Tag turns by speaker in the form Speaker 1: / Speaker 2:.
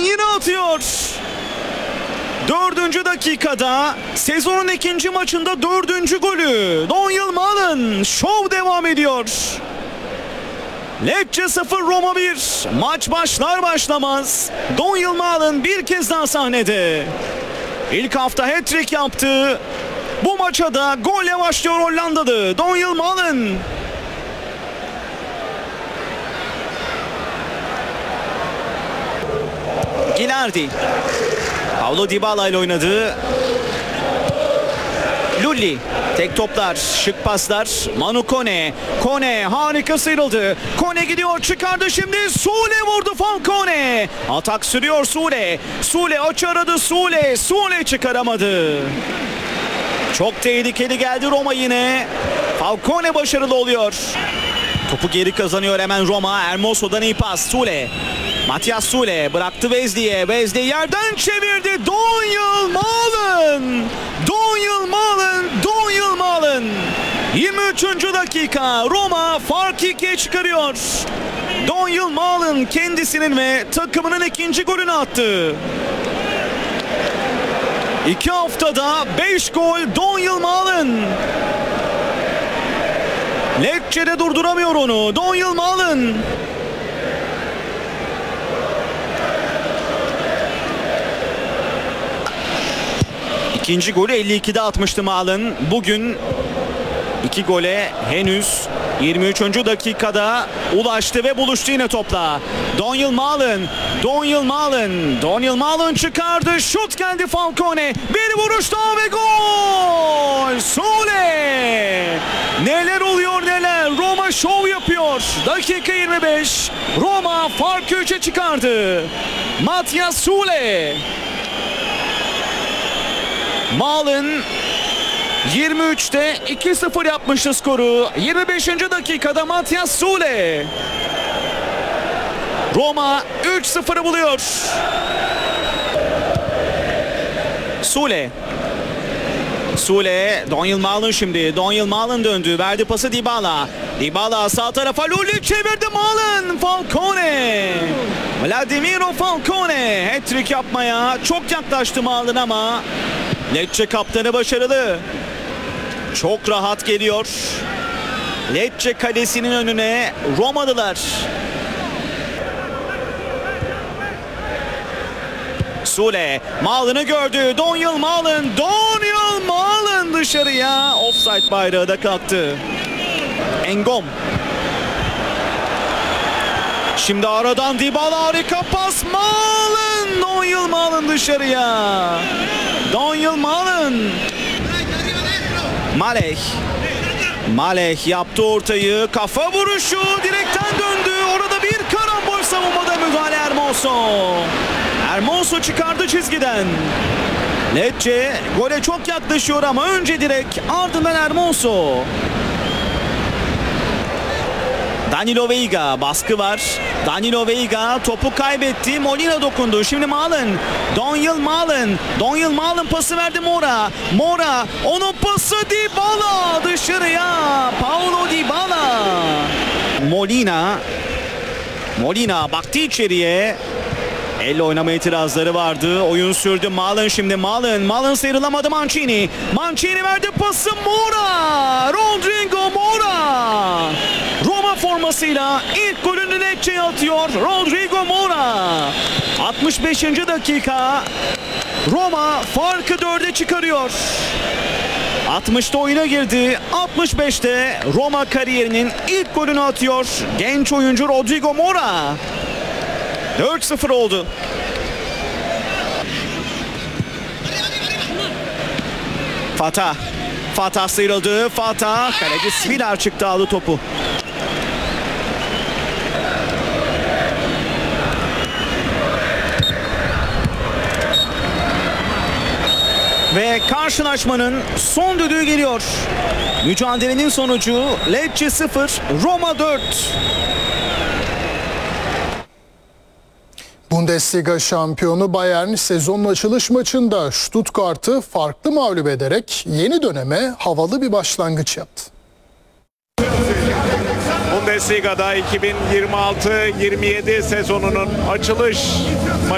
Speaker 1: yine atıyor. 4. dakikada sezonun 2. maçında 4. golü. Donyell Malen. Şov devam ediyor. Lecce 0 Roma 1. Maç başlar başlamaz Donyell Malen bir kez daha sahnede. İlk hafta hat-trick yaptı. Bu maça da golle başlıyor Hollandalı Donyell Malen. Gilardi. Paulo Dybala ile oynadı. Lulli. Tek toplar, şık paslar. Manu Kone. Kone harika sıyrıldı. Kone gidiyor, çıkardı şimdi. Sule vurdu Falcone. Atak sürüyor Sule. Sule aç aradı Sule. Sule çıkaramadı. Çok tehlikeli geldi Roma yine. Falcone başarılı oluyor. Topu geri kazanıyor hemen Roma. Hermoso'dan iyi pas. Sule. Matias Sule bıraktı Wesley'e. Wesley yerden çevirdi. Donyell Malen. Donyell Malen. Donyell Malen. 23. dakika. Roma farkı 2'ye çıkarıyor. Donyell Malen kendisinin ve takımının 2. golünü attı. 2 haftada 5 gol Donyell Malen. Lecce'de durduramıyor onu. Donyell Malen. İkinci golü 52'de atmıştı Malen. Bugün 2 gole henüz 23. dakikada ulaştı ve buluştu yine topla. Donyell Malen. Donyell Malen. Donyell Malen çıkardı. Şut geldi Falcone. Bir vuruş daha ve gol. Sule. Neler oluyor neler. Roma şov yapıyor. Dakika 25. Roma farkı 3'e çıkardı. Matias Sule. Malen 23'te 2-0 yapmıştı skoru. 25. dakikada Matias Sule. Roma 3-0'ı buluyor. Sule. Sule. Donyell Malen şimdi. Donyell Malen döndü. Verdi pası Dybala. Dybala sağ tarafa. Lulli çevirdi Malen. Falcone. Vladimiro Falcone. Hat-trick yapmaya çok yaklaştı Malen ama Lecce kaptanı başarılı. Çok rahat geliyor. Lecce kalesinin önüne Romalılar. Sule Malen'ı gördü. Donyell Malen. Donyell Malen dışarıya. Offside bayrağı da kalktı. Engom. Şimdi aradan Dybala harika pas. Malen. Donyell Malen dışarıya. Donyell Malen. Maleh. Maleh yaptı ortayı. Kafa vuruşu direkten döndü. Orada bir karambol savunmada müdahale Hermoso. Hermoso çıkardı çizgiden. Lecce gole çok yaklaşıyor ama önce direkt ardından Hermoso. Danilo Veiga baskı var. Danilo Veiga topu kaybetti. Molina dokundu. Şimdi Malen. Donyell Malen. Donyell Malen pası verdi Mora. Mora. Onun pası Dybala. Dışarıya. Paulo Dybala. Molina. Molina baktı içeriye. Elle oynama itirazları vardı. Oyun sürdü. Malen şimdi Malen. Malen sıyrılamadı Mancini. Mancini verdi pası Mora. Rodrigo Mora. Roma formasıyla ilk golünü Lecce'ye atıyor Rodrigo Mora. 65. dakika. Roma farkı 4'e çıkarıyor. 60'ta oyuna girdi. 65'te Roma kariyerinin ilk golünü atıyor genç oyuncu Rodrigo Mora. 4-0 oldu. Fatah. Fatah sıyrıldı. Fatah. Kaleci Svilar çıktı, aldı topu. Ve karşılaşmanın son düdüğü geliyor. Mücadelenin sonucu Lecce 0, Roma 4.
Speaker 2: Bundesliga şampiyonu Bayern sezonun açılış maçında Stuttgart'ı farklı mağlup ederek yeni döneme havalı bir başlangıç yaptı.
Speaker 3: Bundesliga'da 2026-27 sezonunun açılış